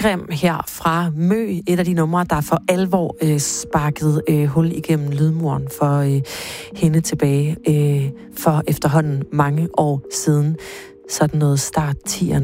Pilgrim her fra Mø, et af de numre, der for alvor sparkede hul igennem lydmuren for hende tilbage for efterhånden mange år siden. Sådan noget start 10'erne.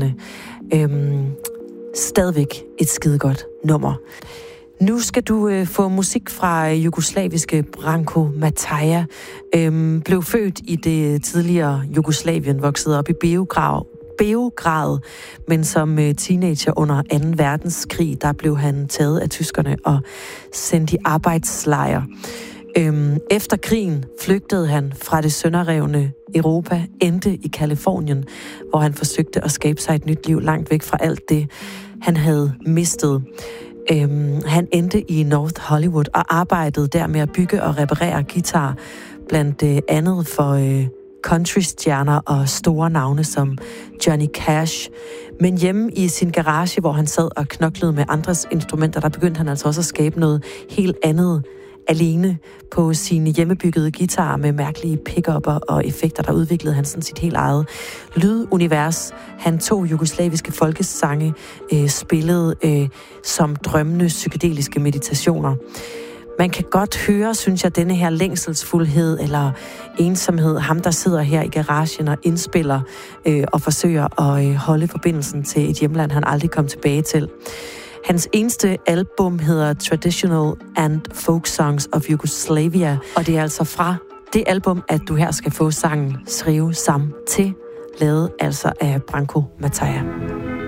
Stadigvæk et skidegodt nummer. Nu skal du få musik fra jugoslaviske Branko Mataja. Blev født i det tidligere Jugoslavien, voksede op i Beograd, men som teenager under 2. verdenskrig, der blev han taget af tyskerne og sendt i arbejdslejre. Efter krigen flygtede han fra det sønderrevne Europa, endte i Californien, hvor han forsøgte at skabe sig et nyt liv langt væk fra alt det, han havde mistet. Han endte i North Hollywood og arbejdede der med at bygge og reparere guitar, blandt andet for countrystjerner og store navne som Johnny Cash. Men hjemme i sin garage, hvor han sad og knoklede med andres instrumenter, der begyndte han altså også at skabe noget helt andet alene på sine hjemmebyggede guitarer med mærkelige pick-upper og effekter, der udviklede han sådan sit helt eget lydunivers. Han tog jugoslaviske folkesange, spillede som drømmende psykedeliske meditationer. Man kan godt høre, synes jeg, denne her længselsfuldhed eller ensomhed, ham der sidder her i garagen og indspiller og forsøger at holde forbindelsen til et hjemland, han aldrig kom tilbage til. Hans eneste album hedder Traditional and Folk Songs of Yugoslavia, og det er altså fra det album, at du her skal få sangen Sriu Sam Te, lavet altså af Branko Mataja.